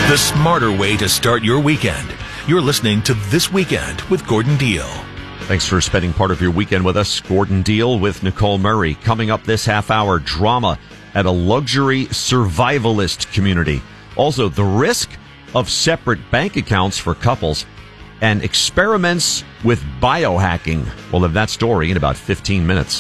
The smarter way to start your weekend. You're listening to This Weekend with Gordon Deal. Thanks for spending part of your weekend with us. Gordon Deal with Nicole Murray. Coming up this half hour, drama at a luxury survivalist community. Also, the risk of separate bank accounts for couples and experiments with biohacking. We'll have that story in about 15 minutes.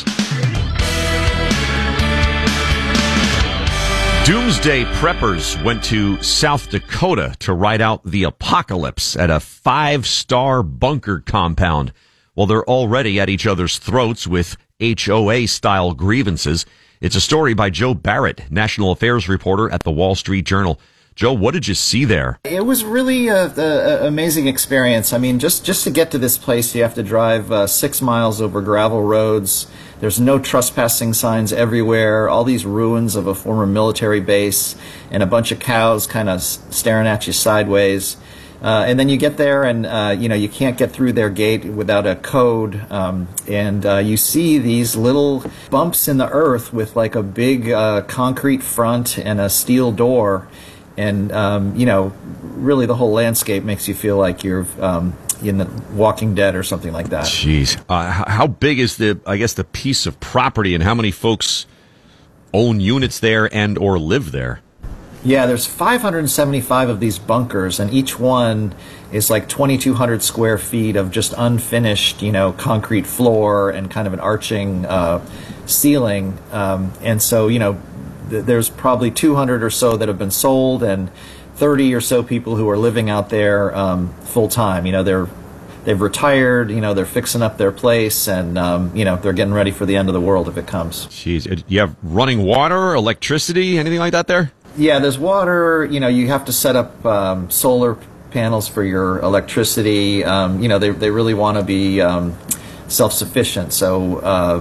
Doomsday preppers went to South Dakota to ride out the apocalypse at a 5-star bunker compound. Well, they're already at each other's throats with HOA-style grievances. It's a story by Joe Barrett, national affairs reporter at the Wall Street Journal. Joe, what did you see there? It was really an amazing experience. I mean, just to get to this place, you have to drive 6 miles over gravel roads. There's no trespassing signs everywhere, all these ruins of a former military base, and a bunch of cows kind of staring at you sideways. And then you get there and, you can't get through their gate without a code. And you see these little bumps in the earth with like a big concrete front and a steel door. And, really the whole landscape makes you feel like you're in The Walking Dead or something like that. Jeez. How big is the piece of property, and how many folks own units there and or live there? Yeah, there's 575 of these bunkers, and each one is like 2,200 square feet of just unfinished, concrete floor and kind of an arching ceiling. And so, there's probably 200 or so that have been sold, and 30 or so people who are living out there full time. They've retired. They're fixing up their place, and they're getting ready for the end of the world if it comes. Jeez, you have running water, electricity, anything like that there? Yeah, there's water. You have to set up solar panels for your electricity. They really want to be self-sufficient. So,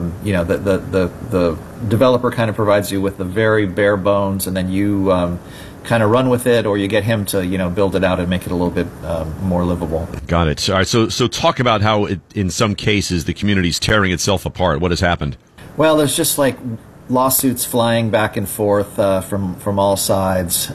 the developer kind of provides you with the very bare bones, and then you kind of run with it, or you get him to, build it out and make it a little bit more livable. Got it. All right, so talk about how, in some cases, the community's tearing itself apart. What has happened? Well, there's just like lawsuits flying back and forth from all sides.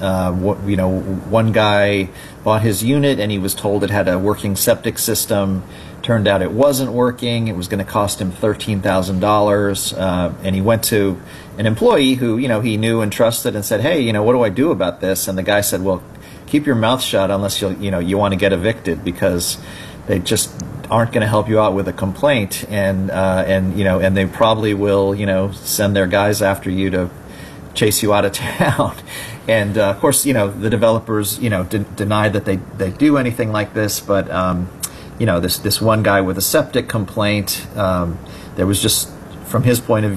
One guy bought his unit and he was told it had a working septic system. Turned out it wasn't working. It was going to cost him $13,000. And he went to an employee who, he knew and trusted and said, hey, what do I do about this? And the guy said, well, keep your mouth shut unless you want to get evicted, because they just aren't going to help you out with a complaint, and they probably will, send their guys after you to chase you out of town. And of course, the developers, deny that they do anything like this, but this one guy with a septic complaint, there was just, from his point of view,